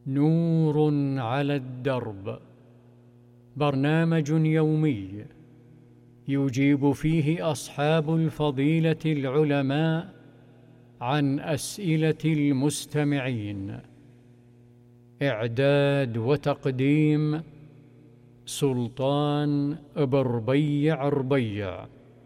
نور على الدرب، برنامج يومي يجيب فيه أصحاب الفضيلة العلماء عن أسئلة المستمعين. إعداد وتقديم سلطان بربيع ربيع.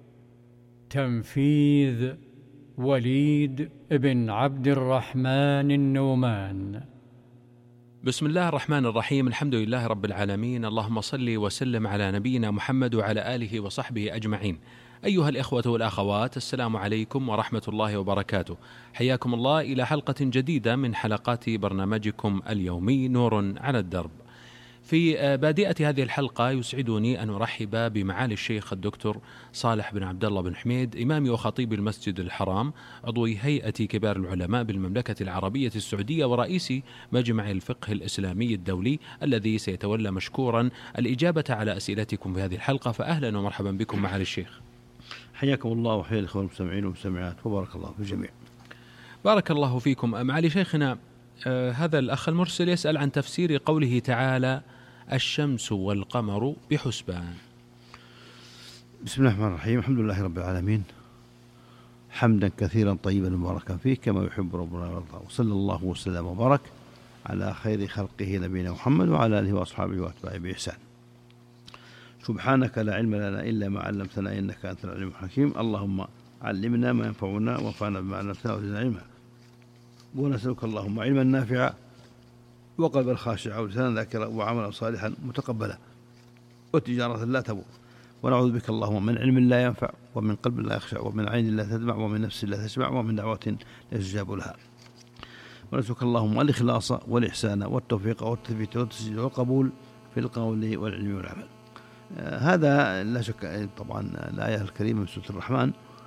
تنفيذ وليد بن عبد الرحمن النومان. بسم الله الرحمن الرحيم. الحمد لله رب العالمين، اللهم صل وسلم على نبينا محمد وعلى آله وصحبه أجمعين. أيها الإخوة والأخوات، السلام عليكم ورحمة الله وبركاته. حياكم الله إلى حلقة جديدة من حلقات برنامجكم اليومي نور على الدرب. في بادئة هذه الحلقة يسعدني أن أرحب بمعالي الشيخ الدكتور صالح بن عبد الله بن حميد، إمام وخطيب المسجد الحرام، عضو هيئة كبار العلماء بالمملكة العربية السعودية ورئيس مجمع الفقه الإسلامي الدولي، الذي سيتولى مشكورا الإجابة على أسئلتكم في هذه الحلقة. فأهلا ومرحبا بكم معالي الشيخ. حياكم الله وحيا الإخوة المستمعين والمستمعات، وبارك الله في الجميع. بارك الله فيكم. معالي شيخنا، هذا الأخ المرسل يسأل عن تفسير قوله تعالى: الشمس والقمر بحسبان. بسم الله الرحمن الرحيم. الحمد لله رب العالمين، حمدا كثيرا طيبا مباركا فيه كما يحب ربنا ويرضى، وصلى الله وسلم وبارك على خير خلقه نبينا محمد وعلى آله وأصحابه وأتباعه بإحسان. سبحانك لا علم لنا إلا ما علمتنا إنك أنت العليم الحكيم. اللهم علمنا ما ينفعنا وانفعنا بما علمتنا وزدنا علما. ونسألك اللهم علما نافعا وقلبا خاشعا ولسانا ذاكرا وعملا صالحا متقبلا وتجارة لا تبور. ونعوذ بك اللهم من علم لا ينفع ومن قلب لا يخشع ومن عين لا تدمع ومن نفس لا تشبع ومن دعوة لا يستجاب لها. ونسألك اللهم الإخلاص والإحسان والتوفيق والتثبيت والتسديد والقبول في القول والعلم والعمل. هذا لا شك طبعا الآية الكريمة من سورة الرحمن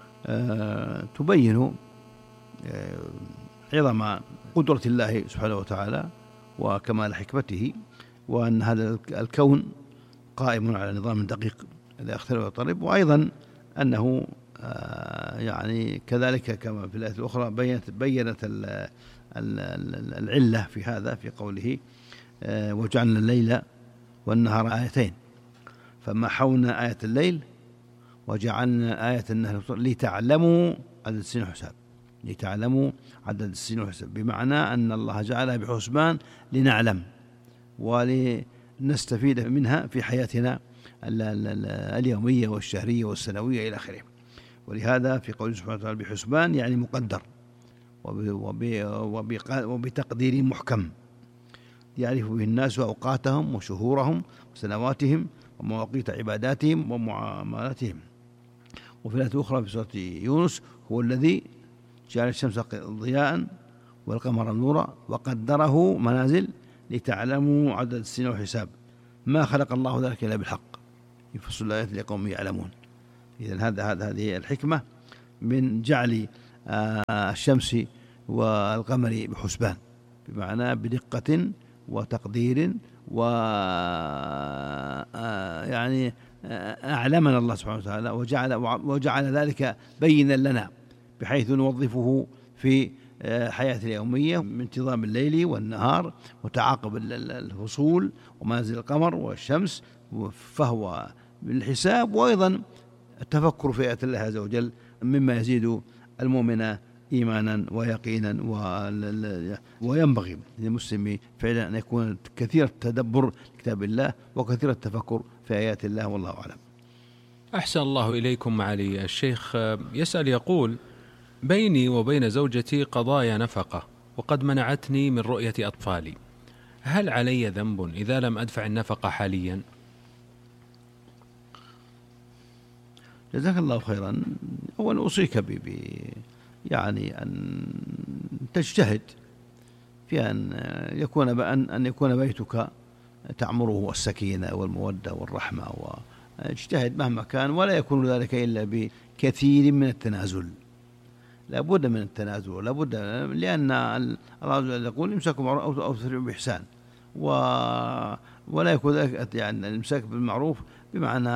تبين عظم قدرة الله سبحانه وتعالى وكمال حكمته، وأن هذا الكون قائم على نظام دقيق لا يختلف ويضطرب، وأيضا أنه يعني كذلك كما في الآية الأخرى بينت العلة في هذا في قوله: وجعلنا الليل والنهار آيتين فمحونا آية الليل وجعلنا آية النهار لتعلموا عدد السنين والحساب. لتعلموا عدد السنين والحساب بمعنى أن الله جعلها بحسبان لنعلم ولنستفيد منها في حياتنا اليومية والشهرية والسنوية إلى آخره. ولهذا في قوله سبحانه وتعالى بحسبان يعني مقدر وبتقدير محكم يعرف به الناس أوقاتهم وشهورهم وسنواتهم ومواقيت عباداتهم ومعاملاتهم. وفي الآية الأخرى في سورة يونس: هو الذي جعل الشمس ضياء والقمر نورا وقدره منازل لتعلموا عدد السنين والحساب ما خلق الله ذلك إلا بالحق يفصل الآيات لقوم يعلمون. إذن هذه الحكمة من جعل الشمس والقمر بحسبان، بمعنى بدقة وتقدير، يعني أعلمنا الله سبحانه وتعالى وجعل ذلك بينا لنا بحيث نوظفه في حياة اليومية من انتظام الليل والنهار وتعاقب الفصول ومنازل القمر والشمس، فهو بالحساب وأيضا التفكر في آيات الله عز وجل مما يزيد المؤمن إيمانا ويقينا. وينبغي للمسلم فعلا أن يكون كثير التدبر كتاب الله وكثير التفكر في آيات الله، والله أعلم. أحسن الله إليكم معالي الشيخ. يسأل يقول: بيني وبين زوجتي قضايا نفقة وقد منعتني من رؤية أطفالي، هل علي ذنب إذا لم أدفع النفقة حاليا؟ جزاك الله خيرا. أولا أوصيك يعني أن تجتهد في أن يكون بيتك تعمره السكينة والمودة والرحمة، واجتهد مهما كان، ولا يكون ذلك إلا بكثير من التنازل. لا بد من التنازل، لا بد، لأن الله يقول: امسكوا بالمعروف أو تسرعوا بإحسان، ولا يكون ذلك يعني الإمساك بالمعروف بمعنى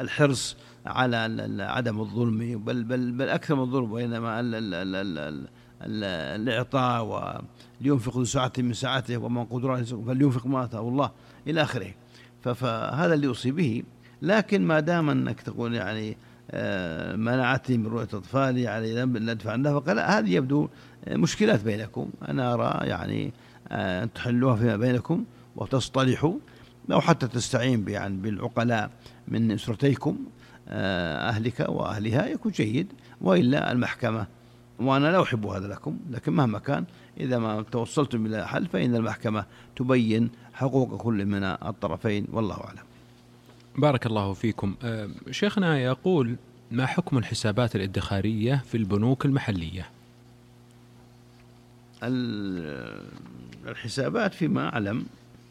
الحرص على عدم الظلم، بل أكثر من الظلم، وإنما الإعطاء، ولينفق ذو سعة من سعته ومن قدر فلينفق ما آتاه الله إلى آخره. فهذا اللي أوصي به. لكن ما دام أنك تقول يعني منعتني من رؤية أطفالي على أن أدفع النفقة، لا، هذه يبدو مشكلات بينكم. أنا أرى يعني أن تحلوها فيما بينكم وتصطلحوا، أو حتى تستعين يعني بالعقلاء من أسرتيكم، أهلك وأهلها، يكون جيد. وإلا المحكمة، وأنا لا أحب هذا لكم، لكن مهما كان إذا ما توصلتم إلى حل فإن المحكمة تبين حقوق كل من الطرفين، والله أعلم. بارك الله فيكم. شيخنا يقول: ما حكم الحسابات الادخارية في البنوك المحلية؟ الحسابات فيما أعلم،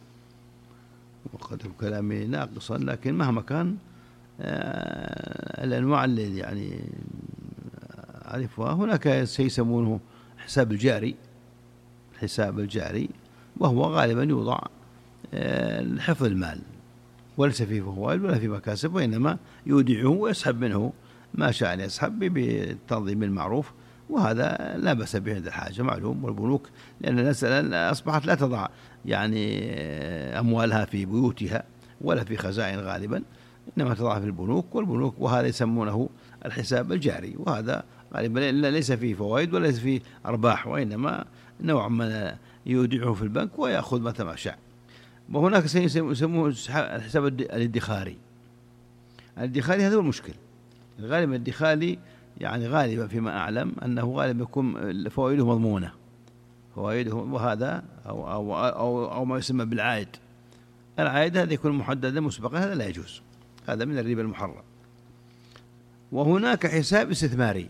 وقد كلامي ناقصا، لكن مهما كان الأنواع اللي يعني أعرفها، هناك سيسمونه حساب الجاري، الحساب الجاري، وهو غالبا يوضع لحفظ المال، وليس فيه فوائد ولا فيه مكاسب، وإنما يودعه ويسحب منه ما شاء أن يسحب بالتنظيم المعروف، وهذا لا بأس به عند الحاجة، معلوم. والبنوك لأن الناس أصبحت لا تضع يعني أموالها في بيوتها ولا في خزائن غالبا، إنما تضع في البنوك، والبنوك وهذا يسمونه الحساب الجاري، وهذا غالبا ليس فيه فوائد ولا ليس فيه أرباح، وإنما نوع من يودعه في البنك ويأخذ متى ما شاء. وهناك يسموه الحساب الادخاري. الادخاري هذا هو المشكل. غالبا الادخاري يعني غالبا فيما أعلم أنه غالبا يكون فوائده مضمونة، فوائده، وهذا أو ما يسمى بالعائد. العائد هذا يكون محددا مسبقا، هذا لا يجوز، هذا من الربا المحرم. وهناك حساب استثماري،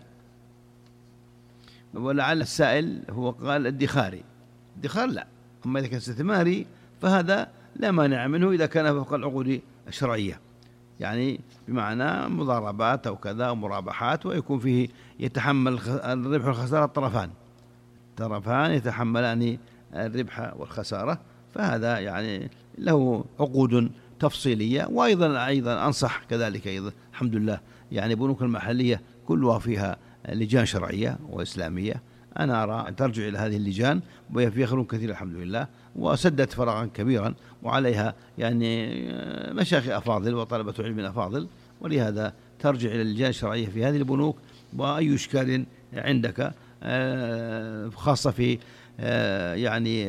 ولعل السائل هو قال ادخاري. ادخار لا، أما إذا كان استثماري فهذا لا مانع منه إذا كان فوق العقود الشرعية، يعني بمعنى مضاربات أو كذا أو مرابحات، ويكون فيه يتحمل الربح والخسارة الطرفان يتحملان الربح والخسارة، فهذا يعني له عقود تفصيلية. وأيضا أنصح كذلك أيضا، الحمد لله، يعني بنوك المحلية كلها فيها لجان شرعية وإسلامية، أنا أرى أن ترجع إلى هذه اللجان، وفيها خير كثير الحمد لله، وسدت فراغا كبيرا، وعليها يعني مشايخ أفاضل وطلبة علم أفاضل، ولهذا ترجع إلى اللجان الشرعية في هذه البنوك. وأي إشكال عندك خاصة في يعني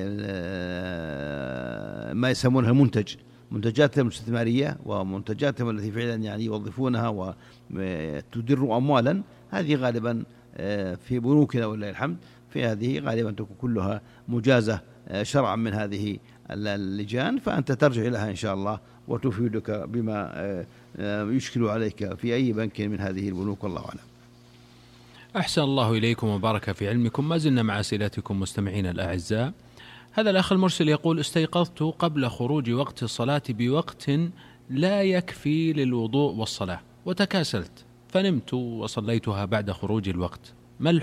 ما يسمونها منتجاتهم الاستثمارية ومنتجاتهم التي فعلا يعني يوظفونها وتدر أموالا، هذه غالبا في بنوكنا ولله الحمد، في هذه غالبا تكون كلها مجازة شرعا من هذه اللجان، فأنت ترجع لها إن شاء الله وتفيدك بما يشكل عليك في أي بنك من هذه البنوك، والله أعلم. أحسن الله إليكم وبارك في علمكم. ما زلنا مع أسئلتكم مستمعين الأعزاء. هذا الأخ المرسل يقول: استيقظت قبل خروج وقت الصلاة بوقت لا يكفي للوضوء والصلاة، وتكاسلت فنمت وصليتها بعد خروج الوقت،